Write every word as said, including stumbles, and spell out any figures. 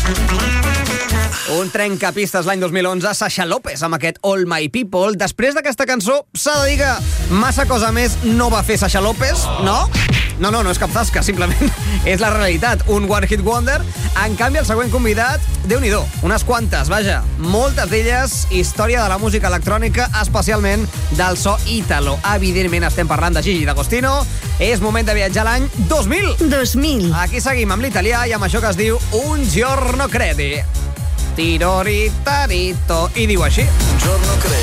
Un trencapistes l'any dos mil onze, Sasha López amb aquest All My People. Després d'aquesta cançó s'ha de dir que massa cosa més no va fer Sasha López, no? No, no, no és cap tasca, simplement és la realitat, un One Hit Wonder. En canvi, el següent convidat, Déu-n'hi-do, unes quantes, vaja, moltes d'elles, història de la música electrònica, especialment del so ítalo. Evidentment estem parlant de Gigi D'Agostino. És moment de viatjar l'any dos mil. dos mil. Aquí seguim amb l'italià i amb això que es diu Un giorno credi. Tirori tarito. I diu així. Un giorno credi.